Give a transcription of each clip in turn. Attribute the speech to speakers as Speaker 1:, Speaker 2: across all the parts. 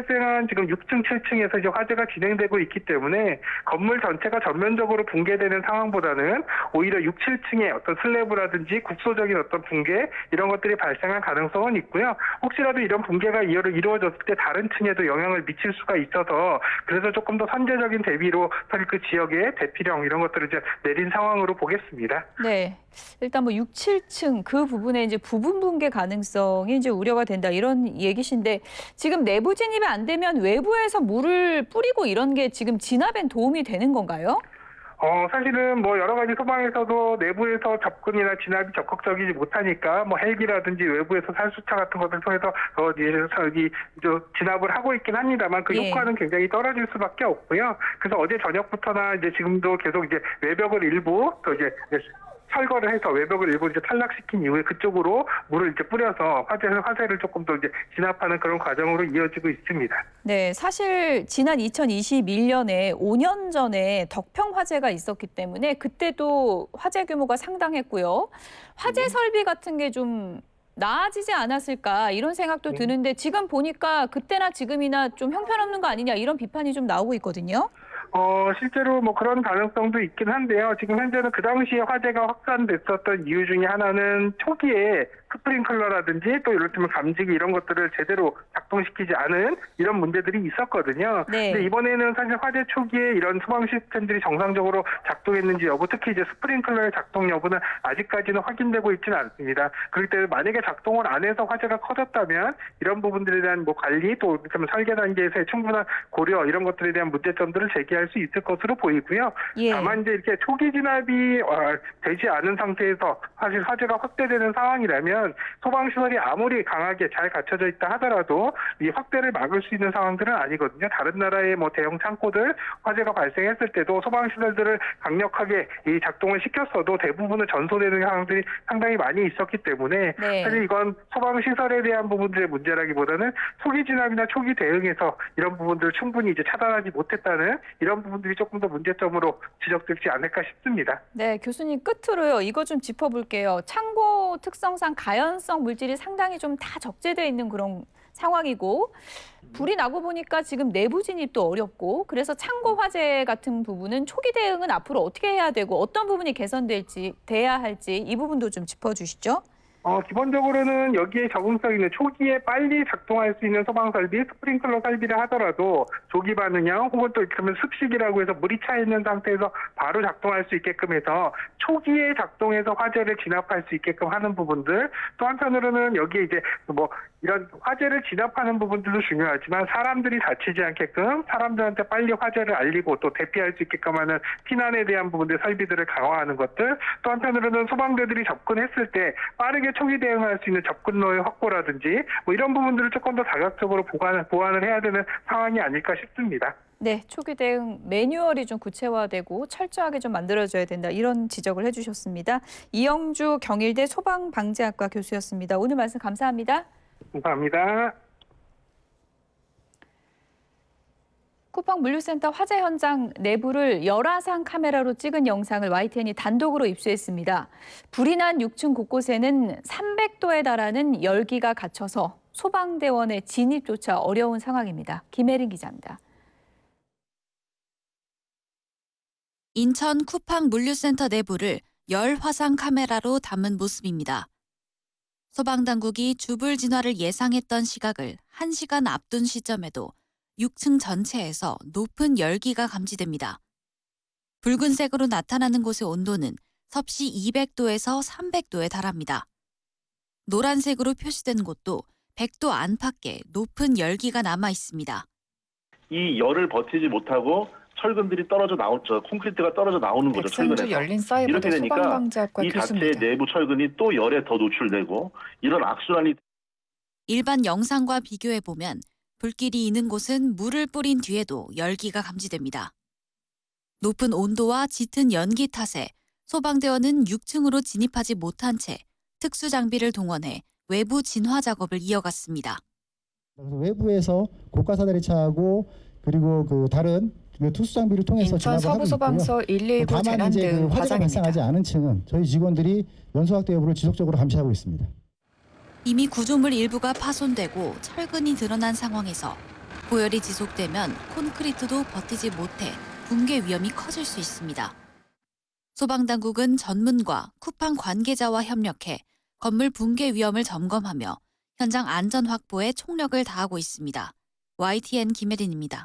Speaker 1: 발생한 지금 6층, 7층에서 이제 화재가 진행되고 있기 때문에 건물 전체가 전면적으로 붕괴되는 상황보다는 오히려 6, 7층의 어떤 슬래브라든지 국소적인 어떤 붕괴 이런 것들이 발생할 가능성은 있고요. 혹시라도 이런 붕괴가 이루어졌을 때 다른 층에도 영향을 미칠 수가 있어서 그래서 조금 더 선제적인 대비로 그 지역의 대피령 이런 것들을 이제 내린 상황으로 보겠습니다.
Speaker 2: 네. 일단 뭐 6, 7층 그 부분에 이제 부분 붕괴 가능성이 이제 우려가 된다 이런 얘기신데 지금 내부 진입이 안 되면 외부에서 물을 뿌리고 이런 게 지금 진압엔 도움이 되는 건가요?
Speaker 1: 사실은 뭐 여러 가지 소방에서도 내부에서 접근이나 진압이 적극적이지 못하니까 뭐 헬기라든지 외부에서 살수차 같은 것을 통해서 진압을 하고 있긴 합니다만 그
Speaker 2: 예.
Speaker 1: 효과는 굉장히 떨어질 수밖에 없고요. 그래서 어제 저녁부터나 이제 지금도 계속 이제 외벽을 일부 또 이제 철거를 해서 외벽을 일부 이제 탈락시킨 이후에 그쪽으로 물을 이제 뿌려서 화재를 조금 더 이제 진압하는 그런 과정으로 이어지고 있습니다.
Speaker 2: 네, 사실 지난 2021년에 5년 전에 덕평 화재가 있었기 때문에 그때도 화재 규모가 상당했고요. 화재 설비 같은 게 좀 나아지지 않았을까 이런 생각도 드는데 지금 보니까 그때나 지금이나 좀 형편없는 거 아니냐 이런 비판이 좀 나오고 있거든요.
Speaker 1: 실제로 뭐 그런 가능성도 있긴 한데요. 지금 현재는 그 당시에 화재가 확산됐었던 이유 중에 하나는 초기에 스프링클러라든지 또 이를테면 감지기 이런 것들을 제대로 작동시키지 않은 이런 문제들이 있었거든요.
Speaker 2: 네.
Speaker 1: 근데 이번에는 사실 화재 초기에 이런 소방 시스템들이 정상적으로 작동했는지 여부, 특히 이제 스프링클러의 작동 여부는 아직까지는 확인되고 있지는 않습니다. 그렇기 때문에 만약에 작동을 안 해서 화재가 커졌다면 이런 부분들에 대한 뭐 관리 또 이를테면 설계 단계에서의 충분한 고려 이런 것들에 대한 문제점들을 제기할 수 있을 것으로 보이고요.
Speaker 2: 예.
Speaker 1: 다만 이제 이렇게 초기 진압이 되지 않은 상태에서 사실 화재가 확대되는 상황이라면 소방시설이 아무리 강하게 잘 갖춰져 있다 하더라도 이 확대를 막을 수 있는 상황들은 아니거든요. 다른 나라의 뭐 대형 창고들 화재가 발생했을 때도 소방시설들을 강력하게 이 작동을 시켰어도 대부분은 전소되는 상황들이 상당히 많이 있었기 때문에
Speaker 2: 네.
Speaker 1: 사실 이건 소방시설에 대한 부분들의 문제라기보다는 초기 진압이나 초기 대응에서 이런 부분들을 충분히 이제 차단하지 못했다는 이런 부분들이 조금 더 문제점으로 지적되지 않을까 싶습니다.
Speaker 2: 네, 교수님 끝으로요. 이거 좀 짚어볼게요. 창고 특성상 가연성 물질이 상당히 좀 다 적재되어 있는 그런 상황이고 불이 나고 보니까 지금 내부 진입도 어렵고 그래서 창고 화재 같은 부분은 초기 대응은 앞으로 어떻게 해야 되고 어떤 부분이 돼야 할지 이 부분도 좀 짚어주시죠.
Speaker 1: 기본적으로는 여기에 적응성 있는 초기에 빨리 작동할 수 있는 소방 설비, 스프링클러 설비를 하더라도 조기 반응형 혹은 또 그러면 습식이라고 해서 물이 차 있는 상태에서 바로 작동할 수 있게끔 해서 초기에 작동해서 화재를 진압할 수 있게끔 하는 부분들 또 한편으로는 여기에 이제 뭐 이런 화재를 진압하는 부분들도 중요하지만 사람들이 다치지 않게끔 사람들한테 빨리 화재를 알리고 또 대피할 수 있게끔 하는 피난에 대한 부분들 설비들을 강화하는 것들 또 한편으로는 소방대들이 접근했을 때 빠르게 초기 대응할 수 있는 접근로의 확보라든지 뭐 이런 부분들을 조금 더 다각적으로 보완을 해야 되는 상황이 아닐까 싶습니다.
Speaker 2: 네, 초기 대응 매뉴얼이 좀 구체화되고 철저하게 좀 만들어져야 된다. 이런 지적을 해주셨습니다. 이영주 경일대 소방방재학과 교수였습니다. 오늘 말씀 감사합니다.
Speaker 1: 감사합니다.
Speaker 2: 쿠팡 물류센터 화재 현장 내부를 열화상 카메라로 찍은 영상을 YTN이 단독으로 입수했습니다. 불이 난 6층 곳곳에는 300도에 달하는 열기가 갇혀서 소방대원의 진입조차 어려운 상황입니다. 김혜린 기자입니다.
Speaker 3: 인천 쿠팡 물류센터 내부를 열화상 카메라로 담은 모습입니다. 소방당국이 주불 진화를 예상했던 시각을 1시간 앞둔 시점에도 6층 전체에서 높은 열기가 감지됩니다. 붉은색으로 나타나는 곳의 온도는 섭씨 200도에서 300도에 달합니다. 노란색으로 표시된 곳도 100도 안팎의 높은 열기가 남아 있습니다.
Speaker 4: 이 열을 버티지 못하고 철근들이 콘크리트가 떨어져 나오는 거죠.
Speaker 5: 백상주 열린 사이버대 소방방재학과
Speaker 4: 이
Speaker 5: 교수입니다.
Speaker 4: 자체의 내부 철근이 또 열에 더 노출되고 이런 악순환이
Speaker 3: 일반 영상과 비교해보면 불길이 있는 곳은 물을 뿌린 뒤에도 열기가 감지됩니다. 높은 온도와 짙은 연기 탓에 소방대원은 6층으로 진입하지 못한 채 특수 장비를 동원해 외부 진화 작업을 이어갔습니다.
Speaker 6: 외부에서 고가 사다리차하고 그리고 그 다른 투수 장비를 통해서
Speaker 5: 인천
Speaker 6: 진압을 하고 있고요.
Speaker 5: 서부소방서 119
Speaker 6: 다만
Speaker 5: 재난
Speaker 6: 이제
Speaker 5: 대응
Speaker 6: 화재가 발생하지
Speaker 5: 과장입니다.
Speaker 6: 않은 층은 저희 직원들이 연소 확대 여부를 지속적으로 감시하고 있습니다.
Speaker 3: 이미 구조물 일부가 파손되고 철근이 드러난 상황에서 고열이 지속되면 콘크리트도 버티지 못해 붕괴 위험이 커질 수 있습니다. 소방당국은 전문가, 쿠팡 관계자와 협력해 건물 붕괴 위험을 점검하며 현장 안전 확보에 총력을 다하고 있습니다. YTN 김혜린입니다.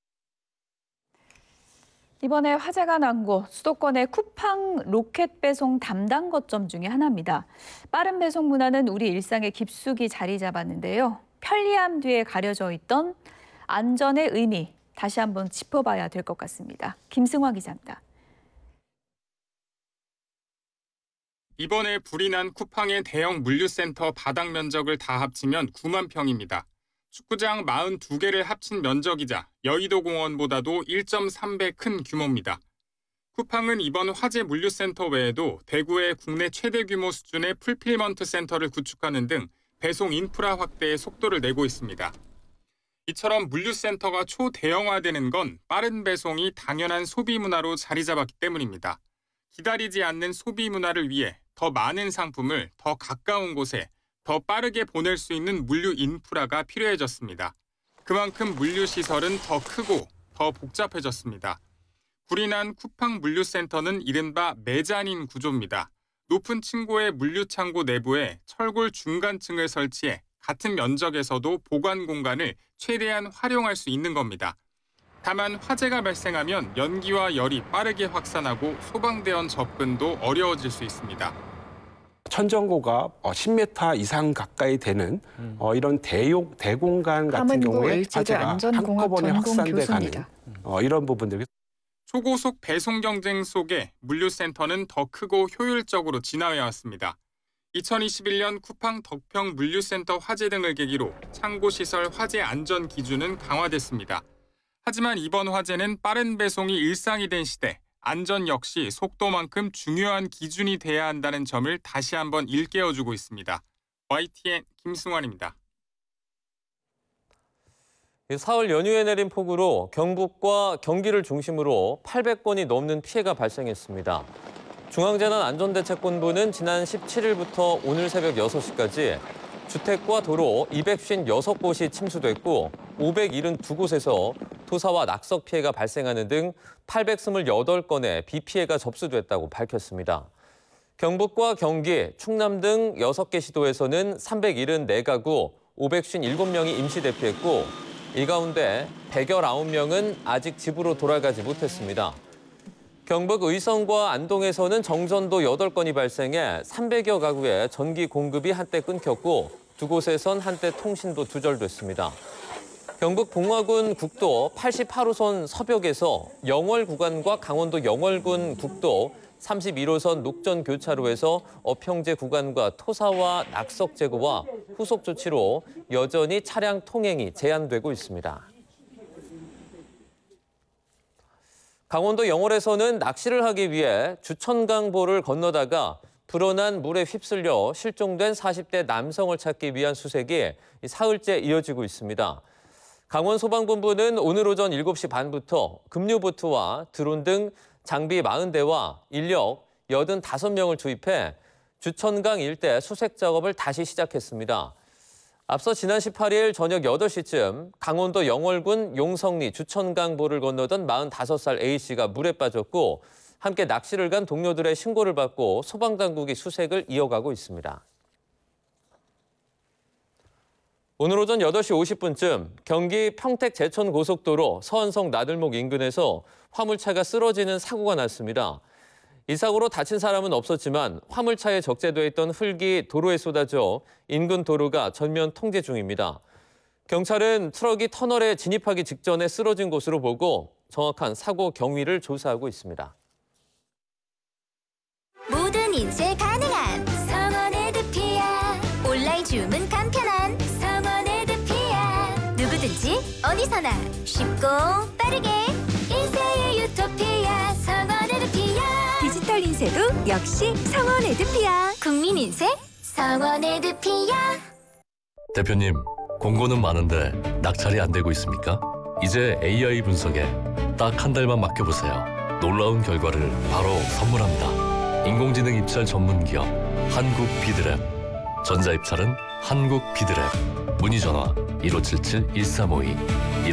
Speaker 2: 이번에 화재가 난 곳, 수도권의 쿠팡 로켓 배송 담당 거점 중에 하나입니다. 빠른 배송 문화는 우리 일상에 깊숙이 자리 잡았는데요. 편리함 뒤에 가려져 있던 안전의 의미, 다시 한번 짚어봐야 될 것 같습니다. 김승화 기자입니다.
Speaker 7: 이번에 불이 난 쿠팡의 대형 물류센터 바닥 면적을 다 합치면 9만 평입니다. 축구장 42개를 합친 면적이자 여의도 공원보다도 1.3배 큰 규모입니다. 쿠팡은 이번 화재 물류센터 외에도 대구의 국내 최대 규모 수준의 풀필먼트 센터를 구축하는 등 배송 인프라 확대에 속도를 내고 있습니다. 이처럼 물류센터가 초대형화되는 건 빠른 배송이 당연한 소비 문화로 자리 잡았기 때문입니다. 기다리지 않는 소비 문화를 위해 더 많은 상품을 더 가까운 곳에 더 빠르게 보낼 수 있는 물류 인프라가 필요해졌습니다. 그만큼 물류 시설은 더 크고 더 복잡해졌습니다. 불이 난 쿠팡 물류센터는 이른바 메자닌 구조입니다. 높은 층고의 물류창고 내부에 철골 중간층을 설치해 같은 면적에서도 보관 공간을 최대한 활용할 수 있는 겁니다. 다만 화재가 발생하면 연기와 열이 빠르게 확산하고 소방대원 접근도 어려워질 수 있습니다.
Speaker 8: 천정고가 10m 이상 가까이 되는 이런 대공간 같은 경우에 화재가 한꺼번에 확산돼 가는 이런 부분들.
Speaker 7: 초고속 배송 경쟁 속에 물류센터는 더 크고 효율적으로 진화해왔습니다. 2021년 쿠팡 덕평 물류센터 화재 등을 계기로 창고시설 화재 안전 기준은 강화됐습니다. 하지만 이번 화재는 빠른 배송이 일상이 된 시대, 안전 역시 속도만큼 중요한 기준이 돼야 한다는 점을 다시 한번 일깨워주고 있습니다. YTN 김승환입니다.
Speaker 9: 사흘 연휴에 내린 폭우로 경북과 경기를 중심으로 800건이 넘는 피해가 발생했습니다. 중앙재난안전대책본부는 지난 17일부터 오늘 새벽 6시까지 주택과 도로 256곳이 침수됐고 572곳에서 토사와 낙석 피해가 발생하는 등 828건의 비 피해가 접수됐다고 밝혔습니다. 경북과 경기, 충남 등 6개 시도에서는 374가구 557명이 임시 대피했고 이 가운데 119명은 아직 집으로 돌아가지 못했습니다. 경북 의성과 안동에서는 정전도 8건이 발생해 300여 가구의 전기 공급이 한때 끊겼고 두 곳에선 한때 통신도 두절됐습니다. 경북 봉화군 국도 88호선 서벽에서 영월 구간과 강원도 영월군 국도 31호선 녹전 교차로에서 어평제 구간과 토사와 낙석 제거와 후속 조치로 여전히 차량 통행이 제한되고 있습니다. 강원도 영월에서는 낚시를 하기 위해 주천강보를 건너다가 불어난 물에 휩쓸려 실종된 40대 남성을 찾기 위한 수색이 사흘째 이어지고 있습니다. 강원소방본부는 오늘 오전 7시 반부터 급류보트와 드론 등 장비 40대와 인력 85명을 투입해 주천강 일대 수색 작업을 다시 시작했습니다. 앞서 지난 18일 저녁 8시쯤 강원도 영월군 용성리 주천강보를 건너던 45살 A씨가 물에 빠졌고 함께 낚시를 간 동료들의 신고를 받고 소방당국이 수색을 이어가고 있습니다. 오늘 오전 8시 50분쯤 경기 평택 제천고속도로 서안성 나들목 인근에서 화물차가 쓰러지는 사고가 났습니다. 이 사고로 다친 사람은 없었지만 화물차에 적재돼 있던 흙이 도로에 쏟아져 인근 도로가 전면 통제 중입니다. 경찰은 트럭이 터널에 진입하기 직전에 쓰러진 것으로 보고 정확한 사고 경위를 조사하고 있습니다.
Speaker 10: 모든 인쇄 가능한 성원에드피아. 온라인 주문 간편한 성원에드피아. 누구든지 어디서나 쉽고 빠르게 인쇄의 유토피아 성원에드피아. 디지털 인쇄도 역시 성원에드피아. 국민 인쇄 성원에드피아.
Speaker 11: 대표님, 공고는 많은데 낙찰이 안 되고 있습니까? 이제 AI 분석에 딱 한 달만 맡겨보세요. 놀라운 결과를 바로 선물합니다. 인공지능 입찰 전문기업 한국비드랩. 전자입찰은 한국비드랩. 문의전화 1577-1352